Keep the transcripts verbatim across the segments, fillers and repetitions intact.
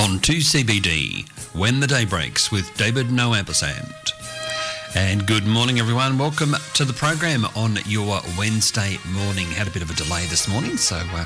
on two C B D, When the Day Breaks with David Noampersand. And good morning, everyone. Welcome to the program on your Wednesday morning. Had a bit of a delay this morning, so uh,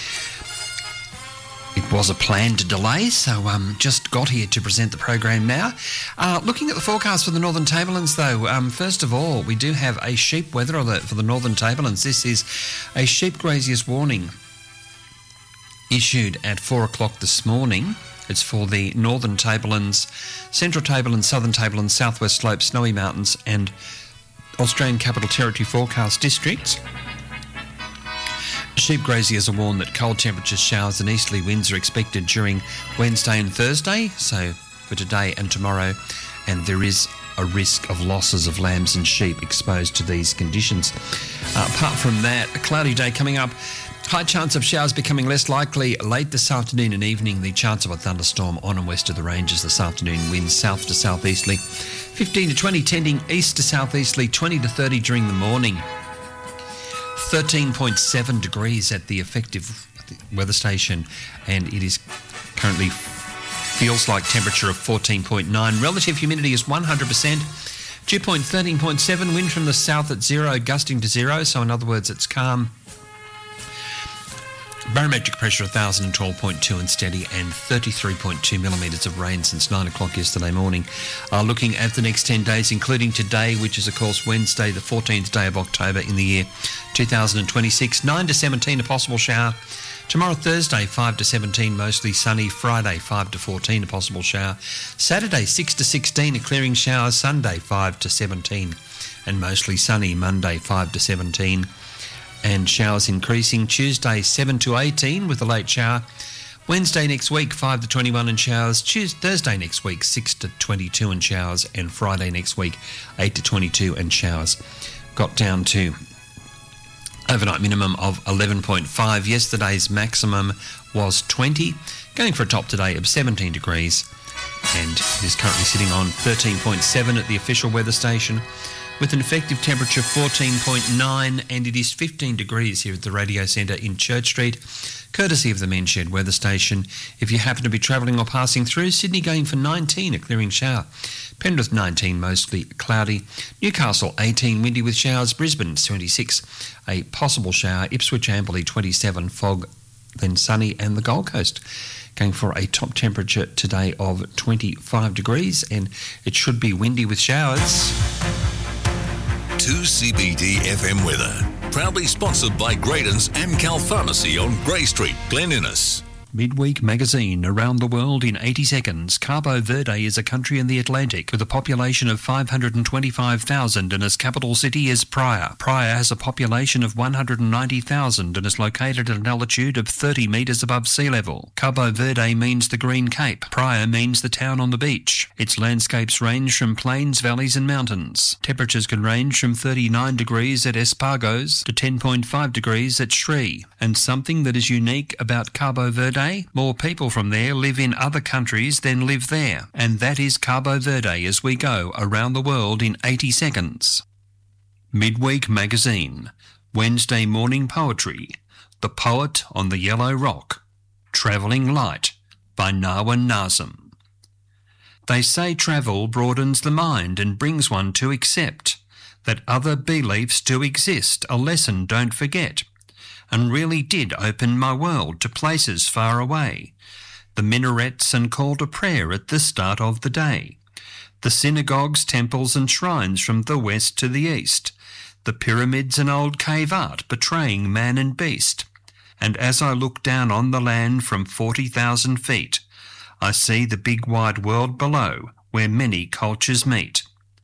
it was a planned delay, so um, just got here to present the program now. Uh, looking at the forecast for the Northern Tablelands, though, um, first of all, we do have a sheep weather alert for the Northern Tablelands. This is a sheep graziers warning issued at four o'clock this morning. It's for the Northern Tablelands, Central Tablelands, Southern Tablelands, Southwest Slopes, Snowy Mountains and Australian Capital Territory forecast districts. Sheep graziers are warned that cold temperatures, showers and easterly winds are expected during Wednesday and Thursday, so for today and tomorrow, and there is a risk of losses of lambs and sheep exposed to these conditions. Uh, apart from that, a cloudy day coming up. High chance of showers becoming less likely late this afternoon and evening. The chance of a thunderstorm on and west of the ranges this afternoon. Winds south to southeasterly, fifteen to twenty, tending east to southeasterly, twenty to thirty during the morning. thirteen point seven degrees at the effective weather station, and it is currently feels like temperature of fourteen point nine. Relative humidity is one hundred percent. Dew point thirteen point seven. Wind from the south at zero, gusting to zero. So in other words, it's calm. Barometric pressure one thousand twelve point two and steady, and thirty-three point two millimetres of rain since nine o'clock yesterday morning. Uh, looking at the next ten days, including today, which is of course Wednesday, the fourteenth day of October in the year two thousand twenty-six, nine to seventeen a possible shower. Tomorrow Thursday, five to seventeen mostly sunny. Friday, five to fourteen a possible shower. Saturday, six to sixteen a clearing shower. Sunday, five to seventeen and mostly sunny. Monday, five to seventeen. And showers increasing. Tuesday, seven to eighteen with a late shower. Wednesday next week, five to twenty-one and showers. Tuesday, Thursday next week, six to twenty-two and showers. And Friday next week, eight to twenty-two and showers. Got down to overnight minimum of eleven point five. Yesterday's maximum was twenty. Going for a top today of seventeen degrees. And it is currently sitting on thirteen point seven at the official weather station, with an effective temperature of fourteen point nine, and it is fifteen degrees here at the Radio Centre in Church Street, courtesy of the Men's Shed weather station. If you happen to be travelling or passing through, Sydney going for nineteen, a clearing shower. Penrith nineteen, mostly cloudy. Newcastle eighteen, windy with showers. Brisbane twenty-six, a possible shower. Ipswich Amberley twenty-seven, fog, then sunny. And the Gold Coast going for a top temperature today of twenty-five degrees, and it should be windy with showers. two C B D F M weather. Proudly sponsored by Graydon's Amcal Pharmacy on Grey Street, Glen Innes. Midweek Magazine, around the world in eighty seconds. Cabo Verde is a country in the Atlantic with a population of five hundred twenty-five thousand and its capital city is Praia. Praia has a population of one hundred ninety thousand and is located at an altitude of thirty metres above sea level. Cabo Verde means the Green Cape. Praia means the town on the beach. Its landscapes range from plains, valleys and mountains. Temperatures can range from thirty-nine degrees at Espargos to ten point five degrees at Sri. And something that is unique about Cabo Verde, more people from there live in other countries than live there. And that is Cabo Verde as we go around the world in eighty seconds. Midweek Magazine. Wednesday morning poetry. The Poet on the Yellow Rock. Travelling Light by Narwan Nazim. They say travel broadens the mind and brings one to accept that other beliefs do exist, a lesson don't forget, and really did open my world to places far away. The minarets and call to prayer at the start of the day. The synagogues, temples and shrines from the west to the east. The pyramids and old cave art betraying man and beast. And as I look down on the land from forty thousand feet, I see the big wide world below where many cultures meet.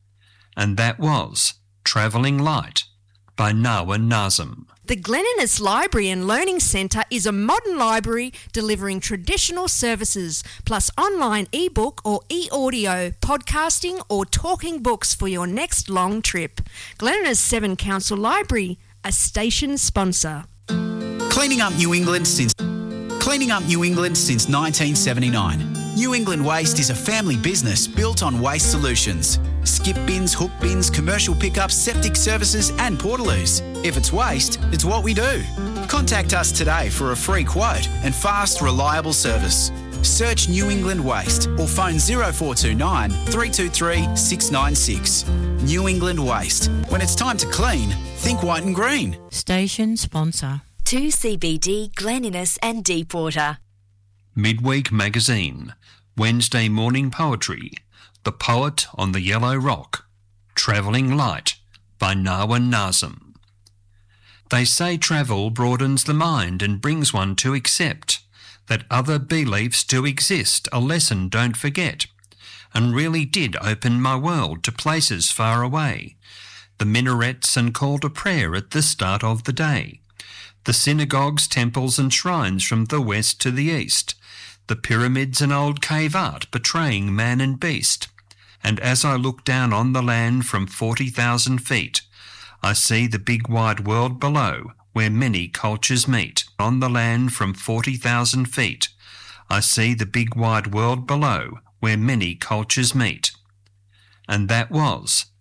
And that was Travelling Light by Narwan Nazim. The Glen Innes Library and Learning Centre is a modern library delivering traditional services, plus online e-book or e-audio, podcasting or talking books for your next long trip. Glen Innes Seven Council Library, a station sponsor. Cleaning up New England since Cleaning up New England since nineteen seventy-nine. New England Waste is a family business built on waste solutions. Skip bins, hook bins, commercial pickups, septic services and portaloos. If it's waste, it's what we do. Contact us today for a free quote and fast, reliable service. Search New England Waste or phone zero four two nine, three two three, six nine six. New England Waste. When it's time to clean, think white and green. Station sponsor. two C B D, Glen Innes and Deepwater. Midweek Magazine. Wednesday Morning Poetry. The Poet on the Yellow Rock. Travelling Light by Narwan Nazim. They say travel broadens the mind and brings one to accept that other beliefs do exist, a lesson don't forget, and really did open my world to places far away. The minarets and call to prayer at the start of the day. The synagogues, temples and shrines from the west to the east. The pyramids and old cave art betraying man and beast. And as I look down on the land from forty thousand feet, I see the big wide world below, where many cultures meet. On the land from forty thousand feet, I see the big wide world below, where many cultures meet. And that was